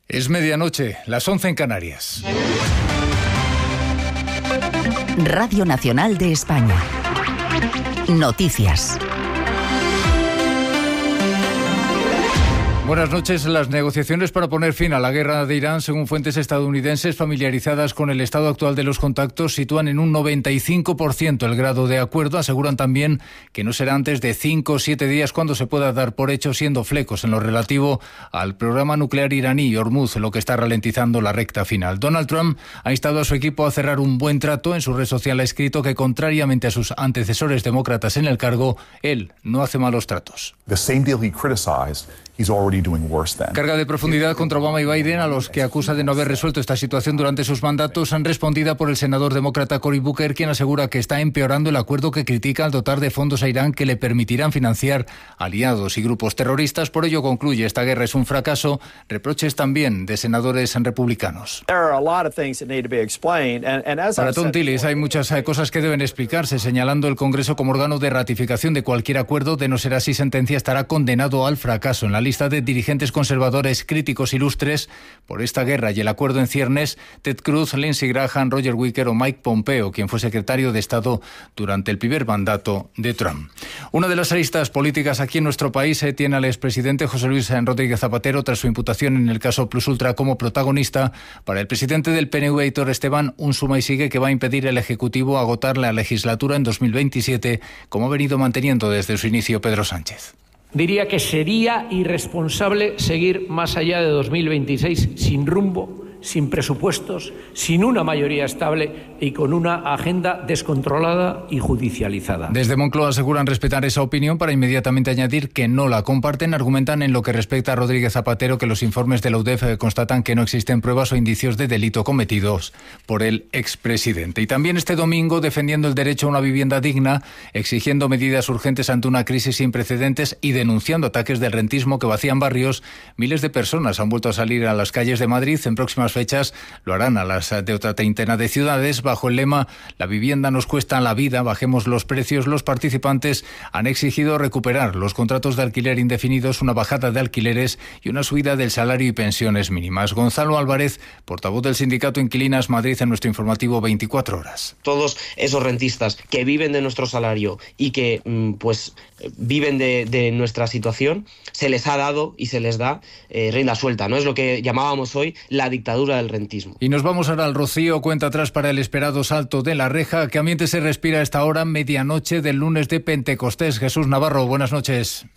Es medianoche, las 11 en Canarias. Radio Nacional de España. Noticias. Buenas noches. Las negociaciones para poner fin a la guerra de Irán, según fuentes estadounidenses familiarizadas con el estado actual de los contactos, sitúan en un 95% el grado de acuerdo. Aseguran también que no será antes de 5 o 7 días cuando se pueda dar por hecho, siendo flecos en lo relativo al programa nuclear iraní Hormuz, lo que está ralentizando la recta final. Donald Trump ha instado a su equipo a cerrar un buen trato. En su red social ha escrito que, contrariamente a sus antecesores demócratas en el cargo, él no hace malos tratos. The same deal he criticized, he's already doing worse than. Carga de profundidad contra Obama y Biden, a los que acusa de no haber resuelto esta situación durante sus mandatos, han respondida por el senador demócrata Cory Booker, quien asegura que está empeorando el acuerdo que critica al dotar de fondos a Irán que le permitirán financiar aliados y grupos terroristas. Por ello concluye: esta guerra es un fracaso. Reproches también de senadores republicanos. Para Tom Tillis hay muchas cosas que deben explicarse, señalando el Congreso como órgano de ratificación de cualquier acuerdo. De no ser así, sentencia, estará condenado al fracaso. En la lista de dirigentes conservadores críticos ilustres por esta guerra y el acuerdo en ciernes, Ted Cruz, Lindsey Graham, Roger Wicker o Mike Pompeo, quien fue secretario de Estado durante el primer mandato de Trump. Una de las aristas políticas aquí en nuestro país tiene al expresidente José Luis Rodríguez Zapatero tras su imputación en el caso Plus Ultra como protagonista. Para el presidente del PNV, Aitor Esteban, un suma y sigue que va a impedir al Ejecutivo agotar la legislatura en 2027, como ha venido manteniendo desde su inicio Pedro Sánchez. Diría que sería irresponsable seguir más allá de 2026 sin rumbo, sin presupuestos, sin una mayoría estable y con una agenda descontrolada y judicializada. Desde Moncloa aseguran respetar esa opinión para inmediatamente añadir que no la comparten. Argumentan en lo que respecta a Rodríguez Zapatero que los informes de la UDEF constatan que no existen pruebas o indicios de delito cometidos por el expresidente. Y también este domingo, defendiendo el derecho a una vivienda digna, exigiendo medidas urgentes ante una crisis sin precedentes y denunciando ataques del rentismo que vacían barrios, miles de personas han vuelto a salir a las calles de Madrid. En próximas fechas lo harán a las de otra treintena de ciudades. Bajo el lema "La vivienda nos cuesta la vida, bajemos los precios", los participantes han exigido recuperar los contratos de alquiler indefinidos, una bajada de alquileres y una subida del salario y pensiones mínimas. Gonzalo Álvarez, portavoz del sindicato Inquilinas Madrid, en nuestro informativo 24 horas. Todos esos rentistas que viven de nuestro salario y que viven de nuestra situación, se les ha dado y se les da rienda suelta, ¿no? Es lo que llamábamos hoy la dictadura del rentismo. Y nos vamos ahora al Rocío. Cuenta atrás para el esperado salto de la Reja. ¿Qué ambiente se respira a esta hora, medianoche del lunes de Pentecostés? Jesús Navarro, buenas noches.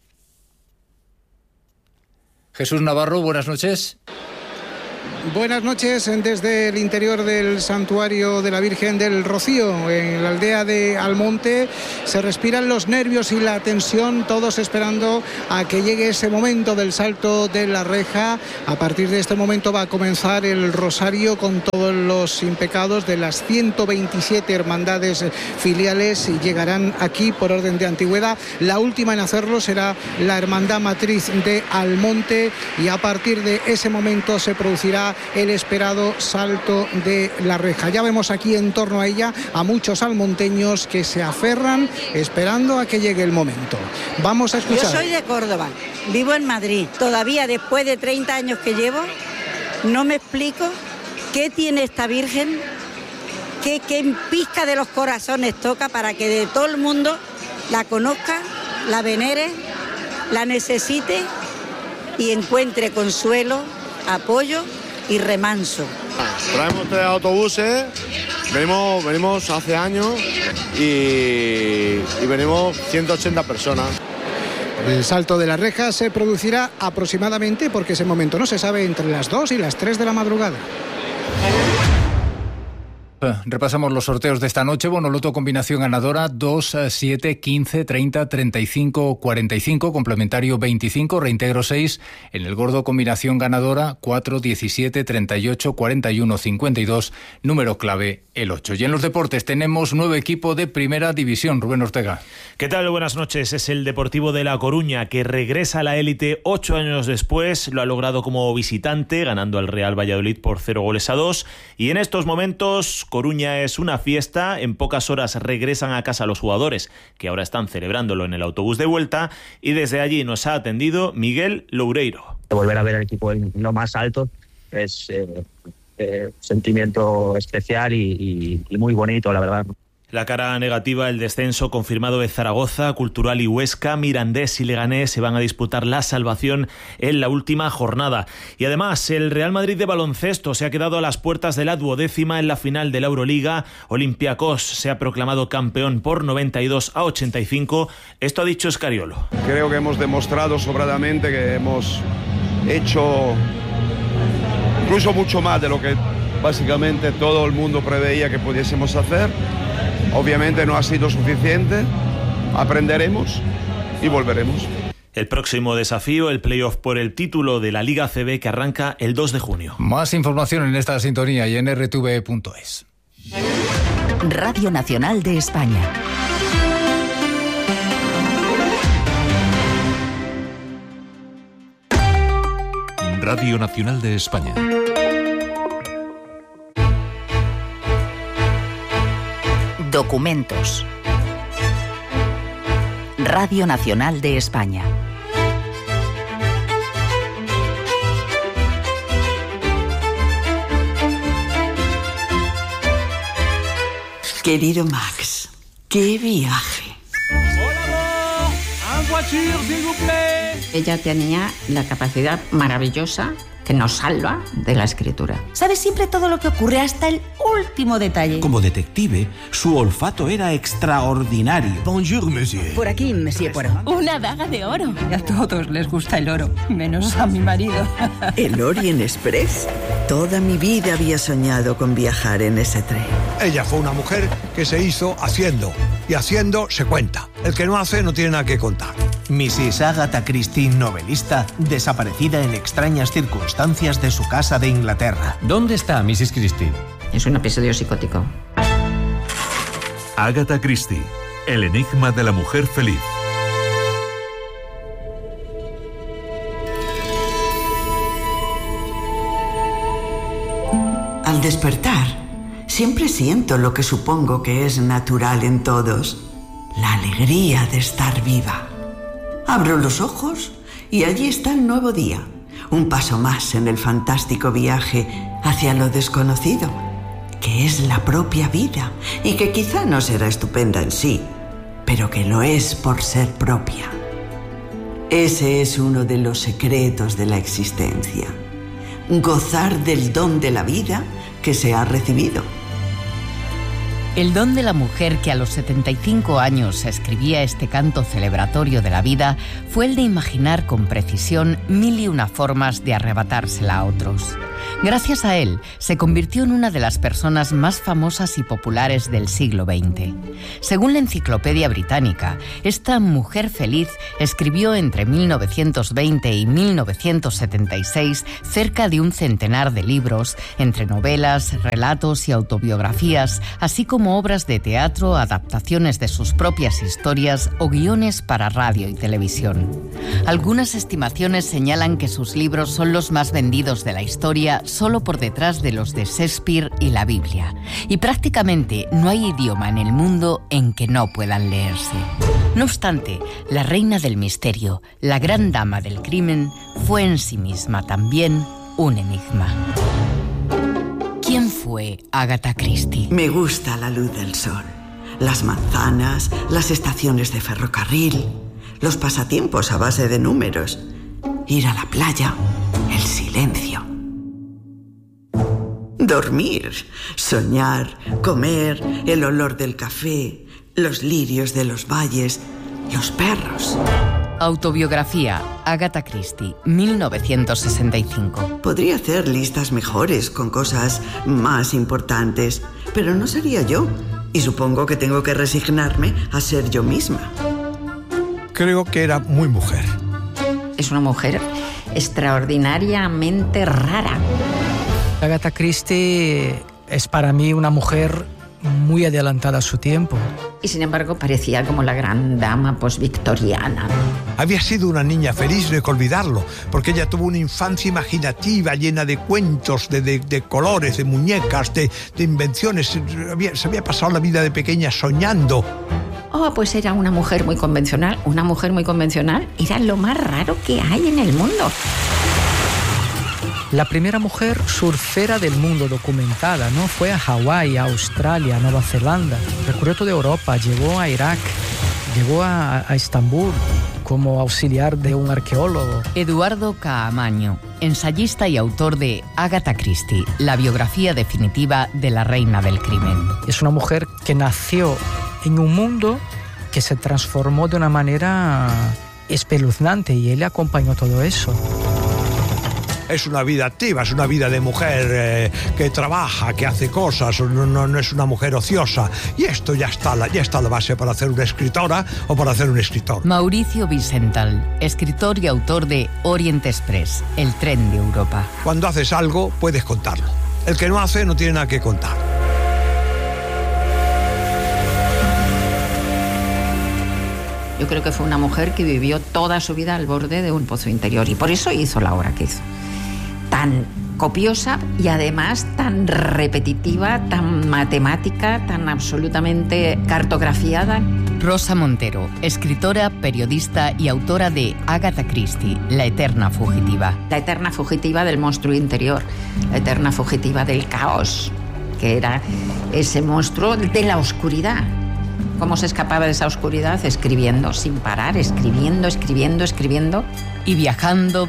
Jesús Navarro, buenas noches. Buenas noches desde el interior del santuario de la Virgen del Rocío, en la aldea de Almonte. Se respiran los nervios y la tensión, todos esperando a que llegue ese momento del salto de la reja. A partir de este momento va a comenzar el rosario con todos los impecados de las 127 hermandades filiales, y llegarán aquí por orden de antigüedad. La última en hacerlo será la hermandad matriz de Almonte, y a partir de ese momento se producirá el esperado salto de la reja. Ya vemos aquí en torno a ella a muchos almonteños que se aferran esperando a que llegue el momento. Vamos a escuchar. Yo soy de Córdoba, vivo en Madrid. Todavía después de 30 años que llevo, no me explico qué tiene esta Virgen, qué pizca de los corazones toca para que de todo el mundo la conozca, la venere, la necesite y encuentre consuelo, apoyo y remanso. Traemos 3 autobuses, venimos hace años y venimos 180 personas. El salto de la reja se producirá aproximadamente, porque ese momento no se sabe, entre las 2 y las 3 de la madrugada. Repasamos los sorteos de esta noche. Bonoloto combinación ganadora 2, 7, 15, 30, 35, 45, complementario 25, reintegro 6. En el gordo combinación ganadora 4, 17, 38, 41, 52, número clave el 8. Y en los deportes tenemos nuevo equipo de primera división. Rubén Ortega. ¿Qué tal? Buenas noches. Es el Deportivo de La Coruña, que regresa a la élite 8 años después. Lo ha logrado como visitante, ganando al Real Valladolid por 0-2. Y en estos momentos Coruña es una fiesta. En pocas horas regresan a casa los jugadores, que ahora están celebrándolo en el autobús de vuelta, y desde allí nos ha atendido Miguel Loureiro. Volver a ver al equipo en lo más alto es sentimiento especial y muy bonito, la verdad. La cara negativa, el descenso confirmado de Zaragoza, Cultural y Huesca, Mirandés y Leganés se van a disputar la salvación en la última jornada. Y además, el Real Madrid de baloncesto se ha quedado a las puertas de la 12ª en la final de la Euroliga. Olympiacos se ha proclamado campeón por 92-85. Esto ha dicho Scariolo. Creo que hemos demostrado sobradamente que hemos hecho incluso mucho más de lo que básicamente todo el mundo preveía que pudiésemos hacer. Obviamente no ha sido suficiente, aprenderemos y volveremos. El próximo desafío, el playoff por el título de la Liga ACB, que arranca el 2 de junio. Más información en esta sintonía y en rtv.es. Radio Nacional de España. Radio Nacional de España. Documentos. Radio Nacional de España. Querido Max, qué viaje. Ella tenía la capacidad maravillosa que nos salva de la escritura. Sabe siempre todo lo que ocurre, hasta el último detalle. Como detective, su olfato era extraordinario. Bonjour, monsieur. Por aquí, monsieur Poirot. Una daga de oro. A todos les gusta el oro, menos a mi marido. ¿El Orient Express? Toda mi vida había soñado con viajar en ese tren. Ella fue una mujer que se hizo haciendo, y haciendo se cuenta. El que no hace no tiene nada que contar. Mrs. Agatha Christie, novelista, desaparecida en extrañas circunstancias de su casa de Inglaterra. ¿Dónde está Mrs. Christie? Es un episodio psicótico. Agatha Christie, el enigma de la mujer feliz. Al despertar, siempre siento lo que supongo que es natural en todos, la alegría de estar viva. Abro los ojos y allí está el nuevo día, un paso más en el fantástico viaje hacia lo desconocido, que es la propia vida y que quizá no será estupenda en sí, pero que lo es por ser propia. Ese es uno de los secretos de la existencia, gozar del don de la vida que se ha recibido. El don de la mujer que a los 75 años escribía este canto celebratorio de la vida fue el de imaginar con precisión 1001 formas de arrebatársela a otros. Gracias a él, se convirtió en una de las personas más famosas y populares del siglo XX. Según la Enciclopedia Británica, esta mujer feliz escribió entre 1920 y 1976 cerca de un centenar de libros, entre novelas, relatos y autobiografías, así como obras de teatro, adaptaciones de sus propias historias o guiones para radio y televisión. Algunas estimaciones señalan que sus libros son los más vendidos de la historia, solo por detrás de los de Shakespeare y la Biblia. Y prácticamente no hay idioma en el mundo en que no puedan leerse. No obstante, la reina del misterio, la gran dama del crimen, fue en sí misma también un enigma. ¿Quién fue Agatha Christie? Me gusta la luz del sol, las manzanas, las estaciones de ferrocarril, los pasatiempos a base de números, ir a la playa, el silencio. Dormir, soñar, comer, el olor del café, los lirios de los valles, los perros. Autobiografía, Agatha Christie, 1965. Podría hacer listas mejores con cosas más importantes, pero no sería yo. Y supongo que tengo que resignarme a ser yo misma. Creo que era muy mujer. Es una mujer extraordinariamente rara. Agatha Christie es para mí una mujer muy adelantada a su tiempo. Y sin embargo parecía como la gran dama victoriana. Había sido una niña feliz, no hay que olvidarlo, porque ella tuvo una infancia imaginativa, llena de cuentos, de colores, de muñecas, de invenciones. Se había pasado la vida de pequeña soñando. Oh, pues era una mujer muy convencional. Una mujer muy convencional era lo más raro que hay en el mundo. la primera mujer surfera del mundo documentada, ¿no? Fue a Hawái, a Australia, a Nueva Zelanda, recorrió toda Europa, llegó a Irak, llegó a Estambul como auxiliar de un arqueólogo. Eduardo Caamaño, ensayista y autor de Agatha Christie, la biografía definitiva de la reina del crimen. Es una mujer que nació en un mundo que se transformó de una manera espeluznante y él acompañó todo eso. Es una vida activa, es una vida de mujer que trabaja, que hace cosas, no es una mujer ociosa. Y esto ya está la base para hacer una escritora o para hacer un escritor. Mauricio Vicental, escritor y autor de Orient Express, el tren de Europa. Cuando haces algo, puedes contarlo. El que no hace no tiene nada que contar. Yo creo que fue una mujer que vivió toda su vida al borde de un pozo interior y por eso hizo la obra que hizo. Tan copiosa y además tan repetitiva, tan matemática, tan absolutamente cartografiada. Rosa Montero, escritora, periodista y autora de Agatha Christie, La eterna fugitiva. La eterna fugitiva del monstruo interior, la eterna fugitiva del caos, que era ese monstruo de la oscuridad. ¿Cómo se escapaba de esa oscuridad? Escribiendo sin parar, escribiendo. Y viajando.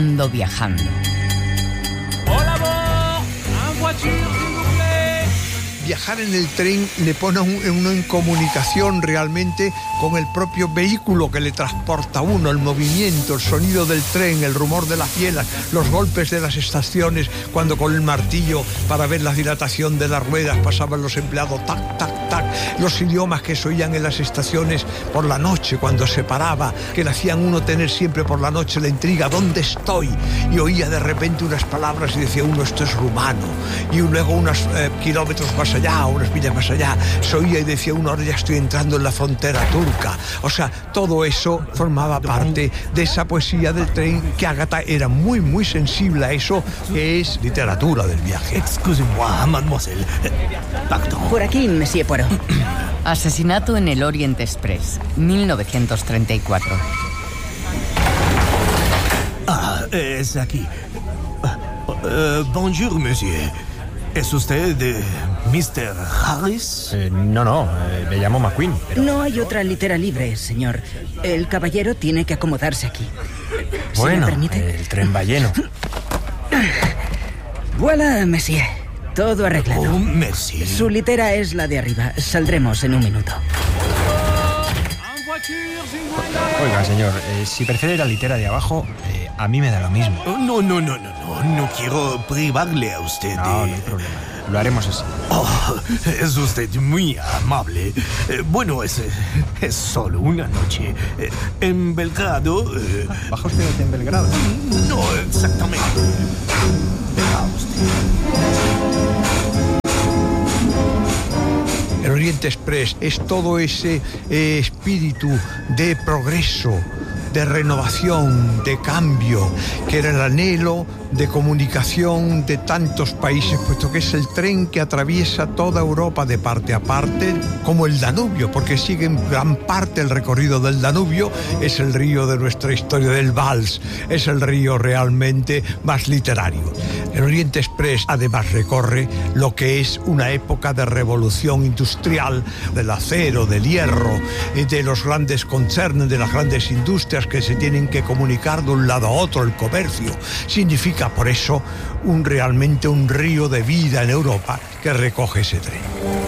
Viajar en el tren le pone uno en comunicación realmente con el propio vehículo que le transporta a uno, el movimiento, el sonido del tren, el rumor de las bielas, los golpes de las estaciones, cuando con el martillo para ver la dilatación de las ruedas pasaban los empleados, tac, tac, tac, los idiomas que se oían en las estaciones por la noche cuando se paraba, que le hacían uno tener siempre por la noche la intriga, ¿dónde estoy? Y oía de repente unas palabras y decía uno, esto es rumano, y luego unos kilómetros más allá, unas millas más allá, se oía y decía uno, ahora ya estoy entrando en la frontera turca. O sea, todo eso formaba parte de esa poesía del tren, que Agatha era muy, muy sensible a eso, que es literatura del viaje. Excusez-moi, mademoiselle. Pardon. Por aquí, monsieur Poirot. Asesinato en el Orient Express, 1934. Ah, es aquí. Bonjour, monsieur. ¿Es usted Mr. Harris? No, me llamo McQueen. Pero... No hay otra litera libre, señor. El caballero tiene que acomodarse aquí. Bueno, ¿me permite? El tren va lleno. Voilà, monsieur. Todo arreglado. Oh, merci. Su litera es la de arriba. Saldremos en un minuto. Oiga, señor, si prefiere la litera de abajo, a mí me da lo mismo. No quiero privarle a usted. No hay problema. Lo haremos así. Oh, es usted muy amable. Bueno, es solo una noche. En Belgrado... ¿Baja usted en Belgrado? No, exactamente. Venga usted. El Orient Express es todo ese espíritu de progreso, de renovación, de cambio, que era el anhelo de comunicación de tantos países, puesto que es el tren que atraviesa toda Europa de parte a parte, como el Danubio, porque sigue en gran parte el recorrido del Danubio, es el río de nuestra historia del vals, es el río realmente más literario. El Orient Express además recorre lo que es una época de revolución industrial, del acero, del hierro, de los grandes concerns, de las grandes industrias que se tienen que comunicar de un lado a otro, el comercio. Significa por eso realmente un río de vida en Europa que recoge ese tren.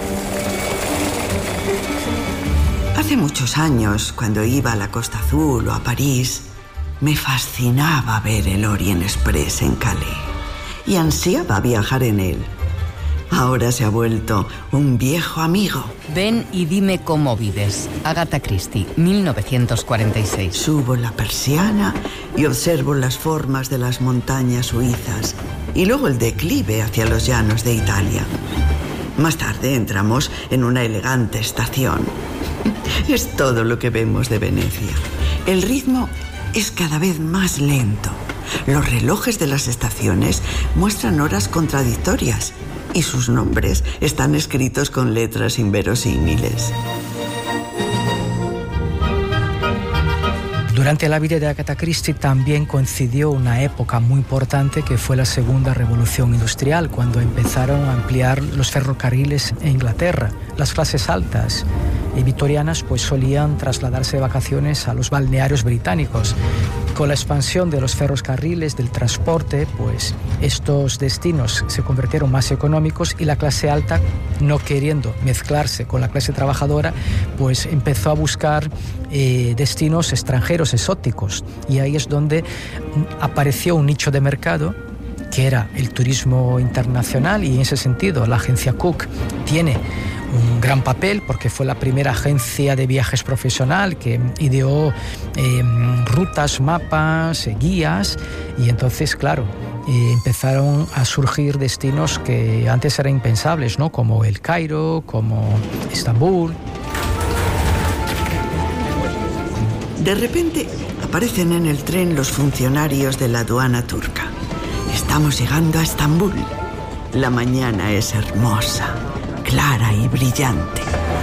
Hace muchos años, cuando iba a la Costa Azul o a París, me fascinaba ver el Orient Express en Calais y ansiaba viajar en él. Ahora se ha vuelto un viejo amigo. Ven y dime cómo vives. Agatha Christie, 1946. Subo la persiana y observo las formas de las montañas suizas y luego el declive hacia los llanos de Italia. Más tarde entramos en una elegante estación. Es todo lo que vemos de Venecia. El ritmo es cada vez más lento. Los relojes de las estaciones muestran horas contradictorias y sus nombres están escritos con letras inverosímiles. Durante la vida de Agatha Christie también coincidió una época muy importante que fue la Segunda Revolución Industrial, cuando empezaron a ampliar los ferrocarriles en Inglaterra. Las clases altas y victorianas pues solían trasladarse de vacaciones a los balnearios británicos. Con la expansión de los ferrocarriles, del transporte, pues estos destinos se convirtieron más económicos y la clase alta, no queriendo mezclarse con la clase trabajadora, pues empezó a buscar destinos extranjeros, exóticos. Y ahí es donde apareció un nicho de mercado que era el turismo internacional, y en ese sentido la agencia Cook tiene un gran papel porque fue la primera agencia de viajes profesional que ideó rutas, mapas, guías, y entonces, claro, empezaron a surgir destinos que antes eran impensables, ¿no? Como el Cairo, como Estambul. De repente aparecen en el tren los funcionarios de la aduana turca. Estamos llegando a Estambul. La mañana es hermosa, clara y brillante.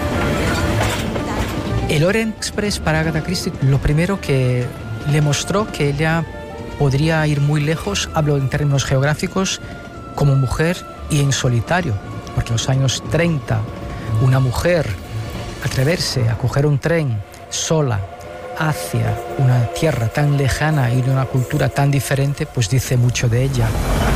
El Orient Express para Agatha Christie, lo primero que le mostró que ella podría ir muy lejos, hablo en términos geográficos, como mujer y en solitario, porque en los años 30 una mujer atreverse a coger un tren sola hacia una tierra tan lejana y de una cultura tan diferente, pues dice mucho de ella.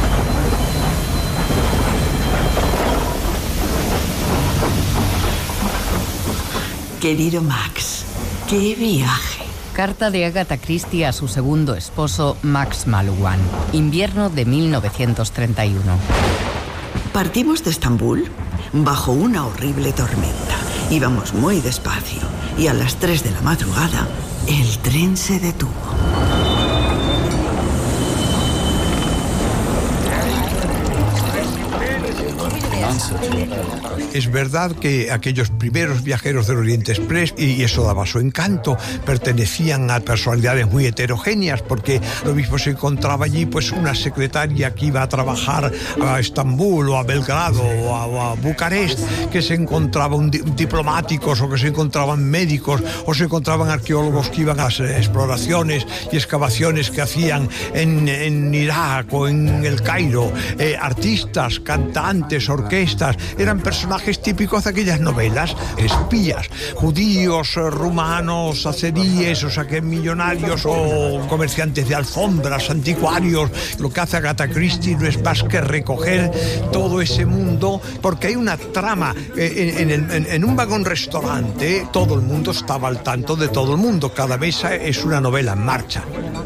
Querido Max, qué viaje. Carta de Agatha Christie a su segundo esposo, Max Malouin, invierno de 1931. Partimos de Estambul bajo una horrible tormenta. Íbamos muy despacio y a las 3 de la madrugada el tren se detuvo. Es verdad que aquellos primeros viajeros del Oriente Express, y eso daba su encanto, pertenecían a personalidades muy heterogéneas, porque lo mismo se encontraba allí pues una secretaria que iba a trabajar a Estambul o a Belgrado o a Bucarest, que se encontraban diplomáticos, o que se encontraban médicos, o se encontraban arqueólogos que iban a las exploraciones y excavaciones que hacían en Irak o en el Cairo, artistas, cantantes, orquestas. Eran personajes típicos de aquellas novelas, espías, judíos, rumanos, azeríes, o sea que millonarios o comerciantes de alfombras, anticuarios. Lo que hace Agatha Christie no es más que recoger todo ese mundo, porque hay una trama. En un vagón restaurante todo el mundo estaba al tanto de todo el mundo, cada mesa es una novela en marcha.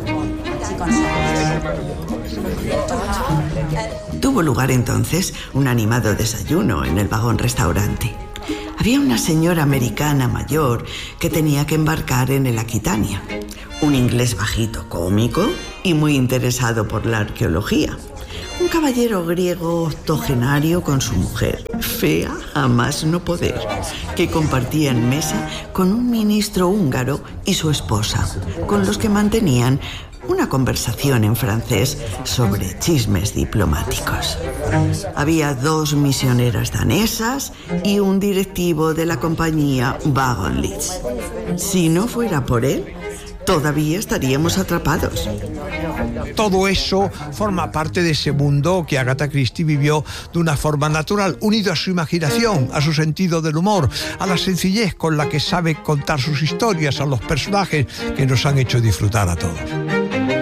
Tuvo lugar entonces un animado desayuno en el vagón restaurante. Había una señora americana mayor que tenía que embarcar en el Aquitania. Un inglés bajito, cómico y muy interesado por la arqueología. Un caballero griego octogenario con su mujer, fea a más no poder, que compartía en mesa con un ministro húngaro y su esposa, con los que mantenían una conversación en francés sobre chismes diplomáticos. Había 2 misioneras danesas y un directivo de la compañía Wagon Leeds. Si no fuera por él, todavía estaríamos atrapados. Todo eso forma parte de ese mundo que Agatha Christie vivió de una forma natural, unido a su imaginación, a su sentido del humor, a la sencillez con la que sabe contar sus historias, a los personajes que nos han hecho disfrutar a todos.